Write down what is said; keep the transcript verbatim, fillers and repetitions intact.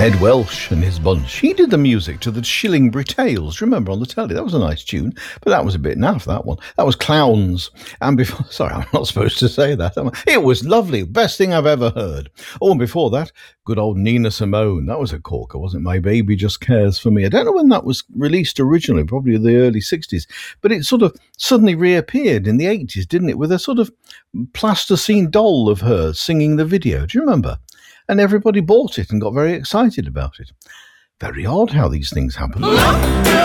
Ed Welsh and his bunch. He did the music to the Shillingbury Tales, remember, on the telly? That was a nice tune, but that was a bit naff, that one. That was Clowns. And before, sorry, I'm not supposed to say that. It was lovely. Best thing I've ever heard. Oh, and before that, good old Nina Simone. That was a corker, wasn't it? My Baby Just Cares for Me. I don't know when that was released originally, probably the early sixties, but it sort of suddenly reappeared in the eighties, didn't it? With a sort of plasticine doll of her singing the video. Do you remember? And everybody bought it and got very excited about it. Very odd how these things happen.